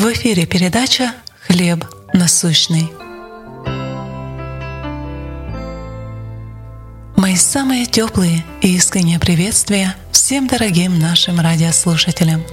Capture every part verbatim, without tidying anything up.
В эфире передача «Хлеб насущный». Мои самые теплые и искренние приветствия всем дорогим нашим радиослушателям.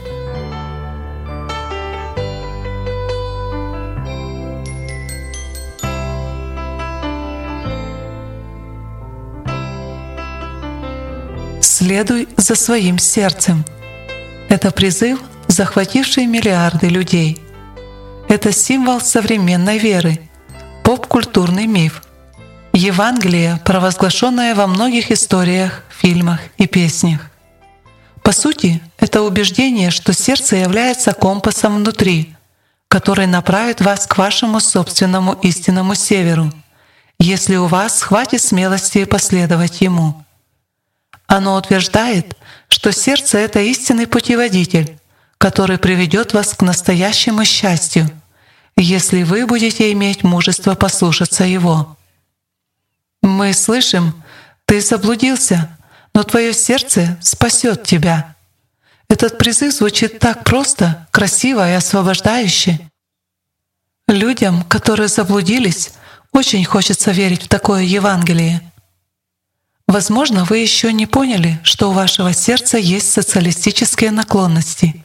Следуй за своим сердцем. Это призыв, захвативший миллиарды людей. Это символ современной веры, поп-культурный миф, Евангелие, провозглашенное во многих историях, фильмах и песнях. По сути, это убеждение, что сердце является компасом внутри, который направит вас к вашему собственному истинному северу, если у вас хватит смелости последовать ему. Оно утверждает, что сердце — это истинный путеводитель, который приведет вас к настоящему счастью, если вы будете иметь мужество послушаться его. Мы слышим: «Ты заблудился, но твое сердце спасет тебя». Этот призыв звучит так просто, красиво и освобождающе. Людям, которые заблудились, очень хочется верить в такое Евангелие. Возможно, вы еще не поняли, что у вашего сердца есть социалистические наклонности.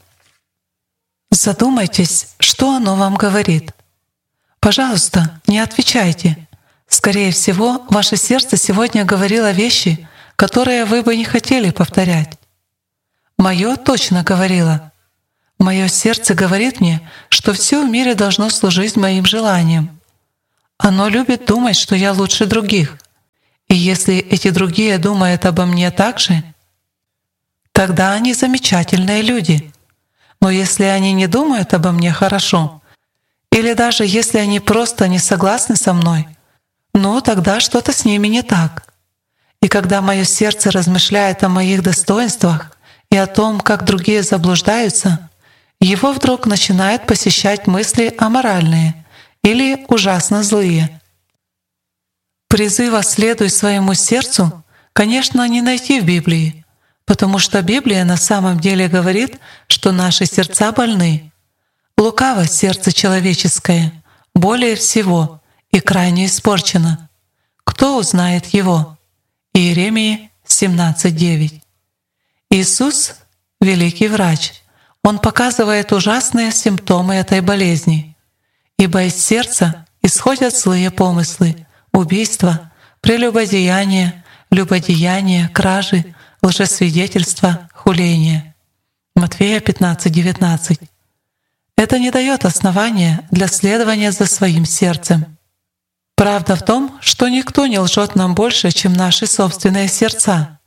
Задумайтесь, что оно вам говорит. Пожалуйста, не отвечайте. Скорее всего, ваше сердце сегодня говорило вещи, которые вы бы не хотели повторять. Мое точно говорило. Мое сердце говорит мне, что все в мире должно служить моим желаниям. Оно любит думать, что я лучше других. И если эти другие думают обо мне так же, тогда они замечательные люди. Но если они не думают обо мне хорошо, или даже если они просто не согласны со мной, ну тогда что-то с ними не так. И когда мое сердце размышляет о моих достоинствах и о том, как другие заблуждаются, его вдруг начинают посещать мысли аморальные или ужасно злые. Призыва «следуй своему сердцу», конечно, не найти в Библии, потому что Библия на самом деле говорит, что наши сердца больны. Лукаво сердце человеческое, более всего, и крайне испорчено. Кто узнает его? Иеремии семнадцать девять. Иисус — великий врач. Он показывает ужасные симптомы этой болезни. Ибо из сердца исходят злые помыслы, убийства, прелюбодеяния, любодеяния, кражи, лжесвидетельства, хуления. Матфея пятнадцать девятнадцать. Это не дает основания для следования за своим сердцем. Правда в том, что никто не лжет нам больше, чем наши собственные сердца.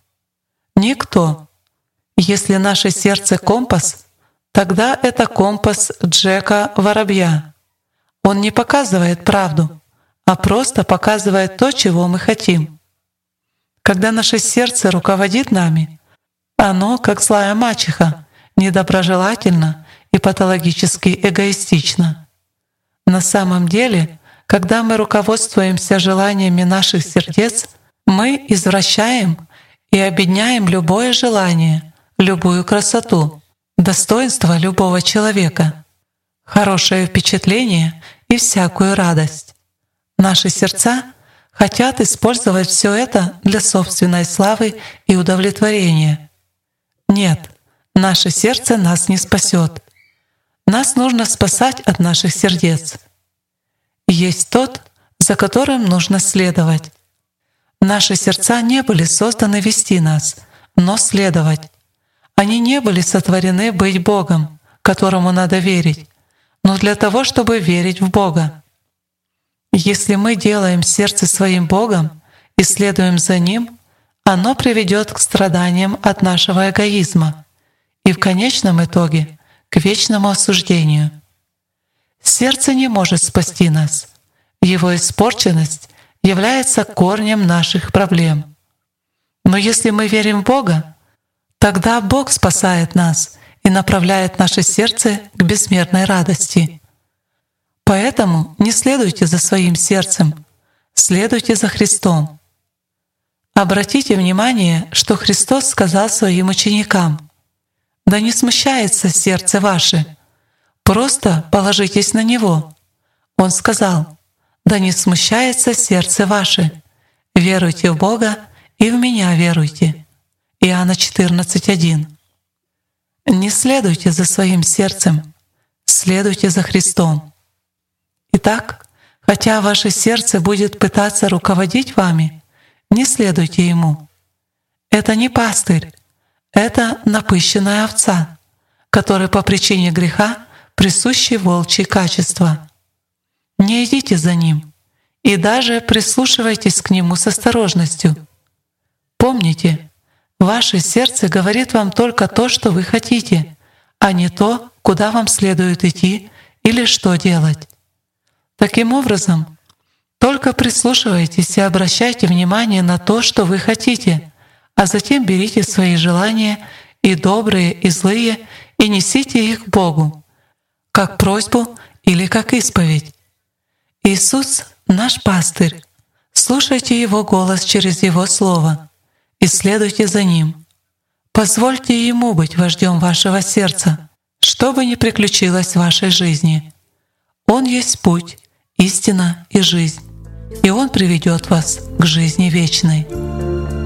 Никто. Если наше сердце — компас, тогда это компас Джека Воробья. Он не показывает правду, а просто показывает то, чего мы хотим. Когда наше сердце руководит нами, оно, как злая мачеха, недоброжелательно и патологически эгоистично. На самом деле, когда мы руководствуемся желаниями наших сердец, мы извращаем и обедняем любое желание, любую красоту, достоинство любого человека, хорошее впечатление и всякую радость. Наши сердца хотят использовать все это для собственной славы и удовлетворения. Нет, наше сердце нас не спасет. Нас нужно спасать от наших сердец. Есть тот, за которым нужно следовать. Наши сердца не были созданы вести нас, но следовать. Они не были сотворены быть Богом, которому надо верить, но для того, чтобы верить в Бога. Если мы делаем сердце своим Богом и следуем за Ним, оно приведет к страданиям от нашего эгоизма и в конечном итоге к вечному осуждению. Сердце не может спасти нас. Его испорченность является корнем наших проблем. Но если мы верим в Бога, тогда Бог спасает нас и направляет наше сердце к безмерной радости. Поэтому не следуйте за своим сердцем, следуйте за Христом. Обратите внимание, что Христос сказал своим ученикам: «Да не смущается сердце ваше. Просто положитесь на Него. Он сказал: «Да не смущается сердце ваше. Веруйте в Бога и в Меня веруйте». Иоанна четырнадцать один. Не следуйте за своим сердцем, следуйте за Христом. Итак, хотя ваше сердце будет пытаться руководить вами, не следуйте ему. Это не пастырь, это напыщенная овца, которой по причине греха присущи волчьи качества. Не идите за ним и даже прислушивайтесь к нему с осторожностью. Помните, ваше сердце говорит вам только то, что вы хотите, а не то, куда вам следует идти или что делать. Таким образом, только прислушивайтесь и обращайте внимание на то, что вы хотите, а затем берите свои желания, и добрые, и злые, и несите их к Богу, как просьбу или как исповедь. Иисус — наш пастырь. Слушайте Его голос через Его Слово и следуйте за Ним. Позвольте Ему быть вождем вашего сердца, что бы ни приключилось в вашей жизни. Он есть путь, истина и жизнь, и Он приведет вас к жизни вечной.